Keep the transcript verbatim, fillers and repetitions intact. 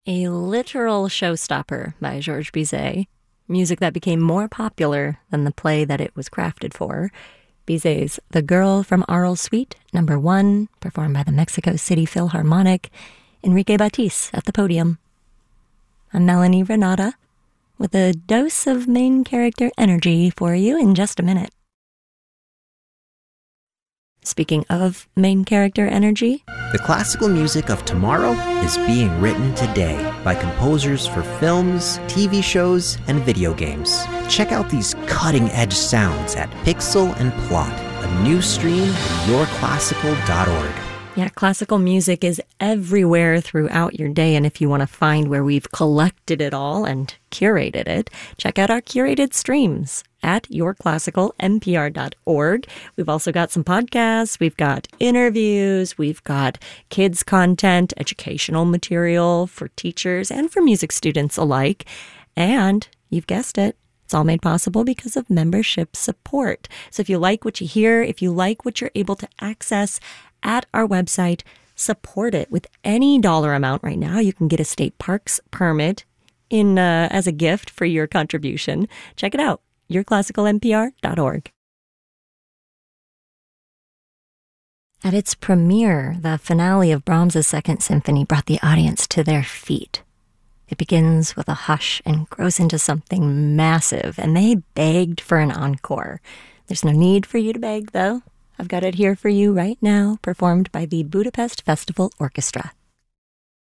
A literal showstopper by Georges Bizet, music that became more popular than the play that it was crafted for. Bizet's The Girl from Arles Suite, number one, performed by the Mexico City Philharmonic, Enrique Batiste at the podium. I'm Melanie Renata, with a dose of main character energy for you in just a minute. Speaking of main character energy, the classical music of tomorrow is being written today by composers for films, T V shows, and video games. Check out these cutting-edge sounds at Pixel and Plot, a new stream at your classical dot org. Yeah, classical music is everywhere throughout your day, and if you want to find where we've collected it all and curated it, check out our curated streams at your classical n p r dot org. We've also got some podcasts, we've got interviews, we've got kids content, educational material for teachers and for music students alike. And you've guessed it, it's all made possible because of membership support. So if you like what you hear, if you like what you're able to access at our website, support it with any dollar amount right now. You can get a state parks permit in uh, as a gift for your contribution. Check it out, your classical n p r dot org. At its premiere, the finale of Brahms's Second Symphony brought the audience to their feet. It begins with a hush and grows into something massive, and they begged for an encore. There's no need for you to beg, though. I've got it here for you right now, performed by the Budapest Festival Orchestra.